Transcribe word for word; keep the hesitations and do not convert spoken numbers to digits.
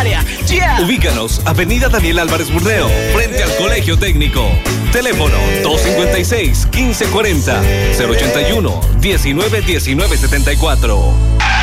área. Yeah. Ubícanos, Avenida Daniel Álvarez Burneo, frente al Colegio Técnico. Teléfono dos cinco seis, uno cinco cuatro cero, cero ocho uno, uno nueve uno nueve siete cuatro.